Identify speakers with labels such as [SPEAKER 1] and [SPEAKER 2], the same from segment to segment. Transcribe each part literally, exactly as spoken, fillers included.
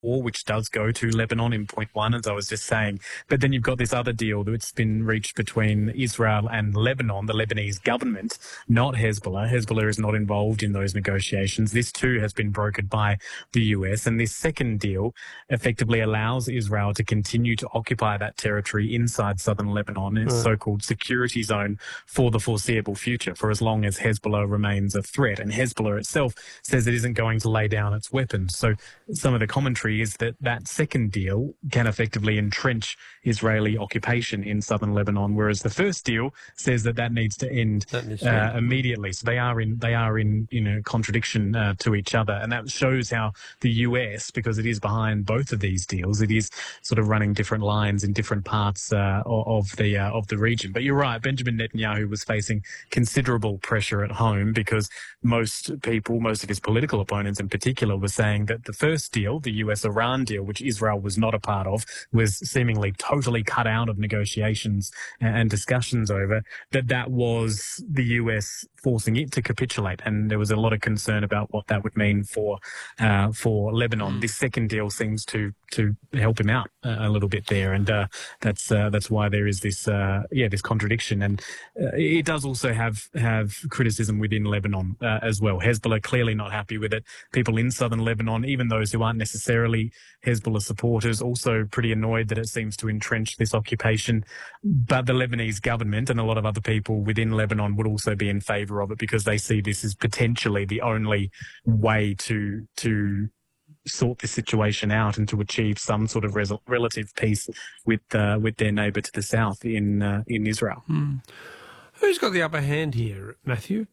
[SPEAKER 1] war, which does go to Lebanon in point one, as I was just saying. But then you've got this other deal that's been reached between Israel and Lebanon, the Lebanese government, not Hezbollah. Hezbollah is not involved in those negotiations. This too has been brokered by the U S. And this second deal effectively allows Israel to continue to occupy that territory inside southern Lebanon, its
[SPEAKER 2] Right.
[SPEAKER 1] so-called security zone, for the foreseeable future, for as long as Hezbollah remains a threat. And Hezbollah itself says it isn't going to lay down its weapons. So some of the commentary is that that second deal can effectively entrench Israeli occupation in southern Lebanon, whereas the first deal says that that needs to end
[SPEAKER 2] That needs to
[SPEAKER 1] uh,
[SPEAKER 2] end.
[SPEAKER 1] immediately. So they are in they are in you know contradiction uh, to each other, and that shows how the U S, because it is behind both of these deals, it is sort of running different lines in different parts uh, of of the uh, of the region. But you're right, Benjamin Netanyahu was facing considerable pressure at home because most people, most of his political opponents in particular, were saying that the first deal, the U S-Iran deal, which Israel was not a part of, was seemingly totally cut out of negotiations and, and discussions over, that that was the U S forcing it to capitulate. And there was a lot of concern about what that would mean for uh, for Lebanon.
[SPEAKER 2] Mm.
[SPEAKER 1] This second deal seems to to help him out a, a little bit there, and uh, that's uh, that's why there is this uh, yeah this contradiction. And uh, it does also have have criticism within Lebanon uh, as well. Hezbollah clearly not happy with it. People in southern Lebanon, even those who aren't necessarily Hezbollah supporters, also pretty annoyed that it seems to entrench this occupation. But the Lebanese government and a lot of other people within Lebanon would also be in favour of it because they see this as potentially the only way to to sort this situation out and to achieve some sort of res- relative peace with uh, with their neighbour to the south in uh, in Israel.
[SPEAKER 2] Mm. Who's got the upper hand here, Matthew?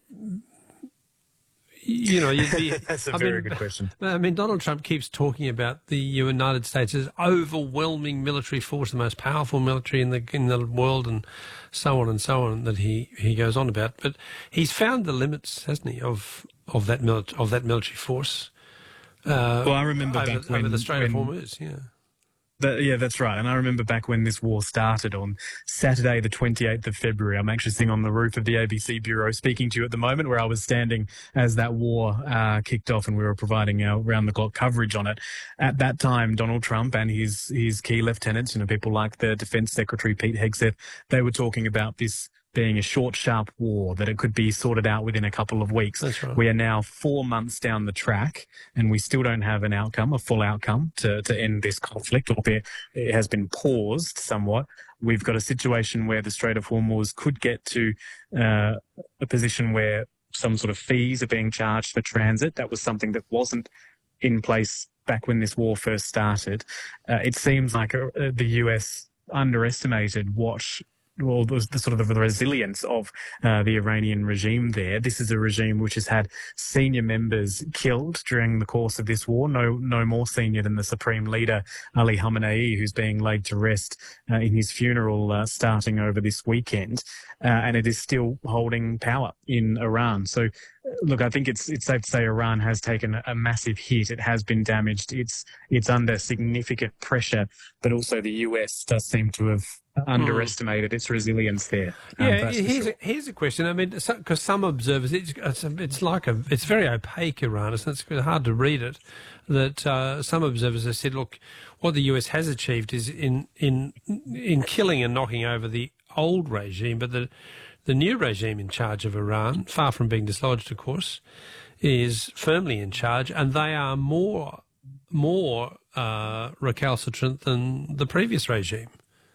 [SPEAKER 2] You know, you'd be,
[SPEAKER 1] That's a
[SPEAKER 2] I
[SPEAKER 1] very
[SPEAKER 2] mean,
[SPEAKER 1] good question.
[SPEAKER 2] I mean, Donald Trump keeps talking about the United States as overwhelming military force, the most powerful military in the in the world, and so on and so on. That he, he goes on about, but he's found the limits, hasn't he, of of that mili- of that military force. Uh,
[SPEAKER 1] Well, I remember
[SPEAKER 2] over,
[SPEAKER 1] back when,
[SPEAKER 2] over the Strait of
[SPEAKER 1] when
[SPEAKER 2] Hormuz, yeah.
[SPEAKER 1] That, yeah, that's right. And I remember back when this war started on Saturday, the twenty-eighth of February. I'm actually sitting on the roof of the A B C bureau speaking to you at the moment, where I was standing as that war uh, kicked off and we were providing our round-the-clock coverage on it. At that time, Donald Trump and his, his key lieutenants, you know, people like the Defense Secretary Pete Hegseth, they were talking about this being a short, sharp war, that it could be sorted out within a couple of weeks.
[SPEAKER 2] That's right.
[SPEAKER 1] We are now four months down the track and we still don't have an outcome, a full outcome to, to end this conflict, albeit it has been paused somewhat. We've got a situation where the Strait of Hormuz could get to uh, a position where some sort of fees are being charged for transit. That was something that wasn't in place back when this war first started. Uh, it seems like uh, the U S underestimated what well, the, the sort of the resilience of uh, the Iranian regime there. This is a regime which has had senior members killed during the course of this war, no no more senior than the supreme leader, Ali Khamenei, who's being laid to rest uh, in his funeral uh, starting over this weekend. Uh, and it is still holding power in Iran. So, uh, look, I think it's it's safe to say Iran has taken a, a massive hit. It has been damaged. It's it's under significant pressure, but also the U S does seem to have underestimated its resilience there. Um,
[SPEAKER 2] Yeah,
[SPEAKER 1] that's for
[SPEAKER 2] here's
[SPEAKER 1] sure.
[SPEAKER 2] a, here's a question. I mean, because some observers, it's it's, a, it's like a it's very opaque, Iran. It's, it's hard to read it. That uh, some observers have said, look, what the U S has achieved is in in in killing and knocking over the old regime, but the the new regime in charge of Iran, far from being dislodged, of course, is firmly in charge, and they are more more uh, recalcitrant than the previous regime.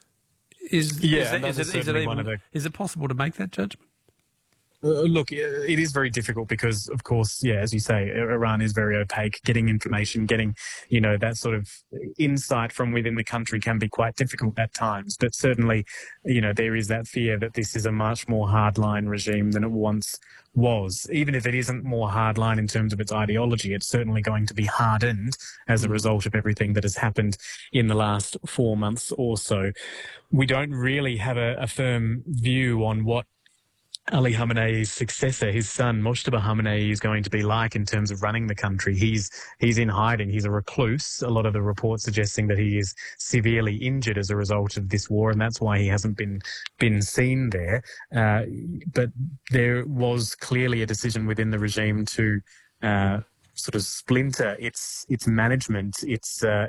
[SPEAKER 2] Is,
[SPEAKER 1] Yeah,
[SPEAKER 2] is, that,
[SPEAKER 1] that
[SPEAKER 2] is,
[SPEAKER 1] was
[SPEAKER 2] it, is, it
[SPEAKER 1] certainly one
[SPEAKER 2] even,
[SPEAKER 1] of the-
[SPEAKER 2] is it possible to make that judgment?
[SPEAKER 1] Uh, look, it is very difficult because, of course, yeah, as you say, Iran is very opaque. Getting information, getting, you know, that sort of insight from within the country can be quite difficult at times. But certainly, you know, there is that fear that this is a much more hardline regime than it once was. Even if it isn't more hardline in terms of its ideology, it's certainly going to be hardened as a result of everything that has happened in the last four months or so. We don't really have a, a firm view on what Ali Khamenei's successor, his son, Mojtaba Khamenei, is going to be like in terms of running the country. He's he's in hiding. He's a recluse. A lot of the reports suggesting that he is severely injured as a result of this war, and that's why he hasn't been been seen there. Uh, but there was clearly a decision within the regime to uh, sort of splinter its its management, its uh,